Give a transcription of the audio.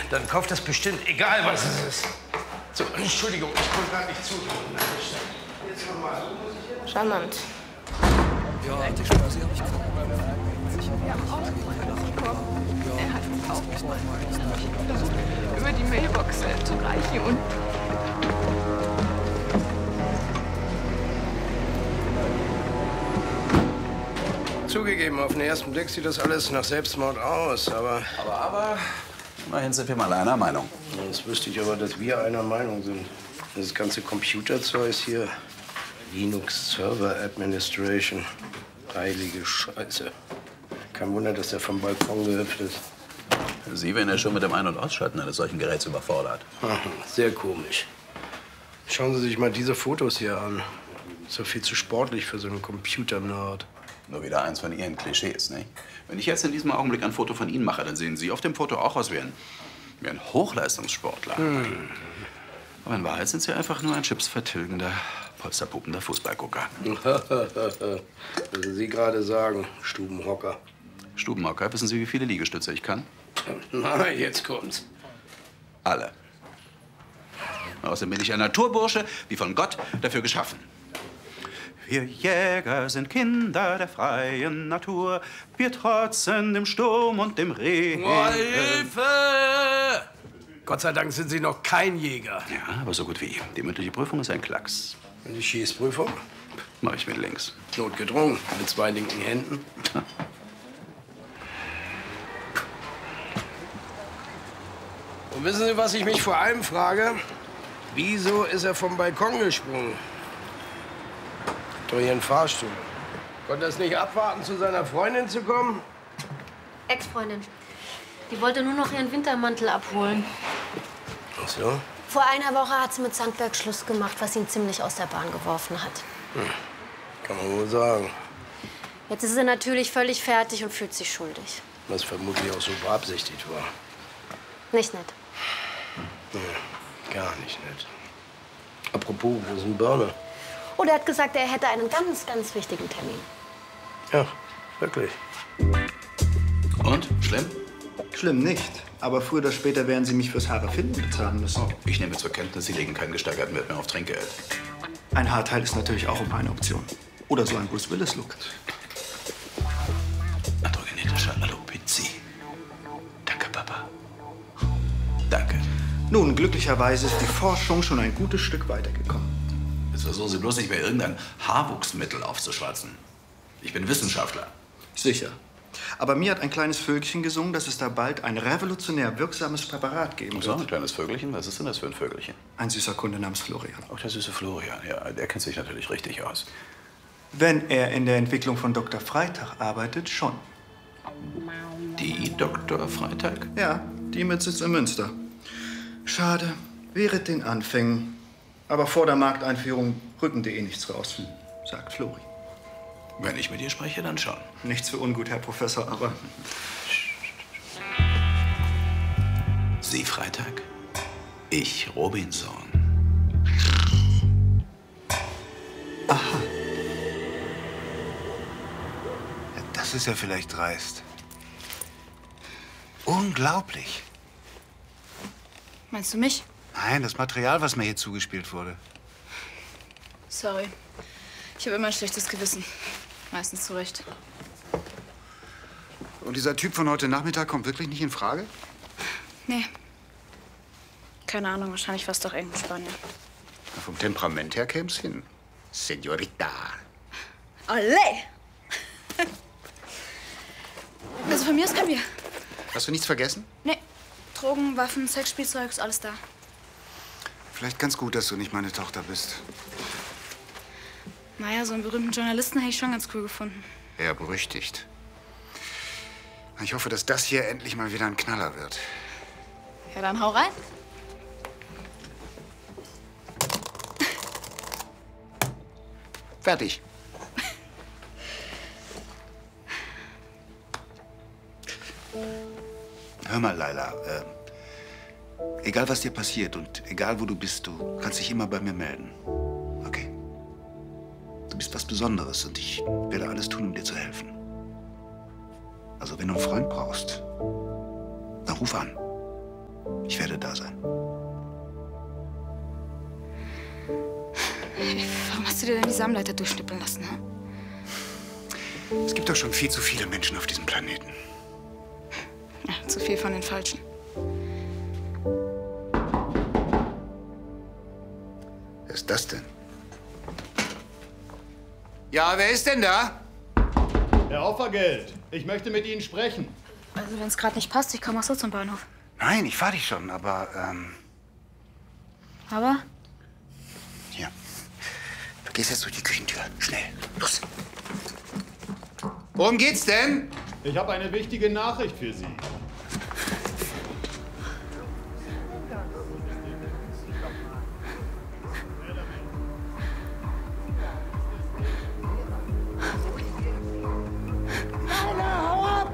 Dann kauft das bestimmt, egal was es ist. So, Entschuldigung, ich konnte gerade nicht zuhören. Jetzt nochmal. Charmant. Ja, alte Spaß, hab ich Wir haben auch bekommen. Er hat es auch versucht, über die Mailbox zu reichen und... Zugegeben, auf den ersten Blick sieht das alles nach Selbstmord aus, aber... Aber, immerhin sind wir mal einer Meinung. Jetzt wüsste ich aber, dass wir einer Meinung sind. Das ganze Computerzeug hier, Linux Server Administration, heilige Scheiße. Kein Wunder, dass der vom Balkon gehüpft ist. Sie werden ja schon mit dem Ein- und Ausschalten eines solchen Geräts überfordert. Sehr komisch. Schauen Sie sich mal diese Fotos hier an. Ist doch viel zu sportlich für so einen Computer-Nerd. Nur wieder eins von Ihren Klischees, ne? Wenn ich jetzt in diesem Augenblick ein Foto von Ihnen mache, dann sehen Sie auf dem Foto auch aus wie ein Hochleistungssportler. Aber in Wahrheit sind Sie einfach nur ein chipsvertilgender, polsterpupender Fußballgucker. Was Sie gerade sagen, Stubenhocker. Stubenhocker, wissen Sie, wie viele Liegestütze ich kann? Na, jetzt kommt's. Alle. Außerdem bin ich ein Naturbursche, wie von Gott dafür geschaffen. Wir Jäger sind Kinder der freien Natur. Wir trotzen dem Sturm und dem Regen. Oh, Hilfe! Gott sei Dank sind Sie noch kein Jäger. Ja, aber so gut wie. Die mündliche Prüfung ist ein Klacks. Und die Schießprüfung? Mach ich mit links. Notgedrungen, mit 2 linken Händen. Und wissen Sie, was ich mich vor allem frage? Wieso ist er vom Balkon gesprungen? Doch hier ein Fahrstuhl. Konnte er es nicht abwarten, zu seiner Freundin zu kommen? Ex-Freundin. Die wollte nur noch ihren Wintermantel abholen. Ach so? Vor einer Woche hat sie mit Sandberg Schluss gemacht, was ihn ziemlich aus der Bahn geworfen hat. Kann man wohl sagen. Jetzt ist sie natürlich völlig fertig und fühlt sich schuldig. Was vermutlich auch so beabsichtigt war. Nicht nett. Nee, gar nicht nett. Apropos, wo ist ein Burner? Und er hat gesagt, er hätte einen ganz, ganz wichtigen Termin. Ja, wirklich. Und? Schlimm? Schlimm nicht. Aber früher oder später werden Sie mich fürs Haare finden bezahlen müssen. Oh, ich nehme zur Kenntnis, Sie legen keinen gesteigerten Wert mehr auf Trinkgeld. Ein Haarteil ist natürlich auch immer eine Option. Oder so ein Bruce Willis-Look. Androgenetischer Alopezie. Danke, Papa. Danke. Nun, glücklicherweise ist die Forschung schon ein gutes Stück weitergekommen. Jetzt versuchen Sie bloß nicht mehr irgendein Haarwuchsmittel aufzuschwatzen. Ich bin Wissenschaftler. Sicher. Aber mir hat ein kleines Vögelchen gesungen, dass es da bald ein revolutionär wirksames Präparat geben So, wird. ein kleines Vögelchen? Was ist denn das für ein Vögelchen? Ein süßer Kunde namens Florian. Auch der süße Florian, ja. Der kennt sich natürlich richtig aus. Wenn er in der Entwicklung von Dr. Freitag arbeitet, schon. Die Dr. Freitag? Ja, die mit Sitz in Münster. Schade, während den Anfängen. Aber vor der Markteinführung rücken dir eh nichts raus, sagt Flori. Wenn ich mit ihr spreche, dann schon. Nichts für ungut, Herr Professor, aber... Sie Freitag, ich Robinson. Ja, das ist ja vielleicht dreist. Unglaublich. Meinst du mich? Nein, das Material, was mir hier zugespielt wurde. Sorry. Ich habe immer ein schlechtes Gewissen. Meistens zu Recht. Und dieser Typ von heute Nachmittag kommt wirklich nicht in Frage? Nee. Keine Ahnung, wahrscheinlich fast doch irgendein Spanier. Na, vom Temperament her käme es hin. Senorita. Olé! Also von mir aus können wir. Hast du nichts vergessen? Nee. Drogen, Waffen, Sexspielzeug, ist alles da. Vielleicht ganz gut, dass du nicht meine Tochter bist. Naja, so einen berühmten Journalisten hätte ich schon ganz cool gefunden. Eher berüchtigt. Ich hoffe, dass das hier endlich mal wieder ein Knaller wird. Ja, dann hau rein. Fertig. Hör mal, Laila. Egal, was dir passiert und egal, wo du bist, du kannst dich immer bei mir melden. Okay? Du bist was Besonderes und ich werde alles tun, um dir zu helfen. Also, wenn du einen Freund brauchst, dann ruf an. Ich werde da sein. Warum hast du dir denn die Sammleiter durchschnippeln lassen, hm? Es gibt doch schon viel zu viele Menschen auf diesem Planeten. Ja, zu viel von den Falschen. Wer ist das denn? Ja, wer ist denn da? Herr Opfergeld, ich möchte mit Ihnen sprechen. Also, wenn es gerade nicht passt, ich komme auch so zum Bahnhof. Nein, ich fahr dich schon, aber, Aber? Hier. Du gehst jetzt durch die Küchentür. Schnell. Los. Worum geht's denn? Ich habe eine wichtige Nachricht für Sie.